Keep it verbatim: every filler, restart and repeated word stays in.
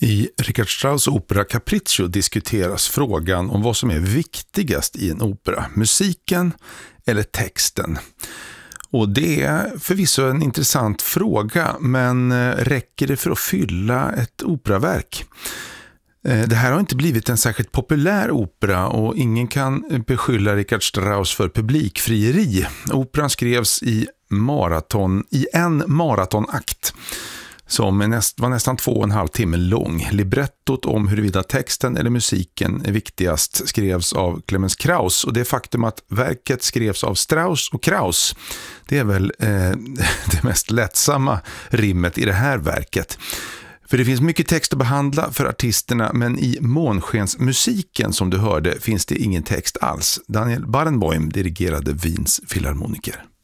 I Richard Strauss opera Capriccio diskuteras frågan om vad som är viktigast i en opera, musiken eller texten. Och det är förvisso en intressant fråga, men räcker det för att fylla ett operaverk? Det här har inte blivit en särskilt populär opera och ingen kan beskylla Richard Strauss för publikfrieri. Operan skrevs i maraton, i en maratonakt som näst, var nästan två och en halv timme lång. Librettot om huruvida texten eller musiken är viktigast skrevs av Clemens Krauss, och det faktum att verket skrevs av Strauss och Krauss, det är väl eh, det mest lättsamma rimmet i det här verket. För det finns mycket text att behandla för artisterna, men i Månskensmusiken som du hörde finns det ingen text alls. Daniel Barenboim dirigerade Wiens filharmoniker.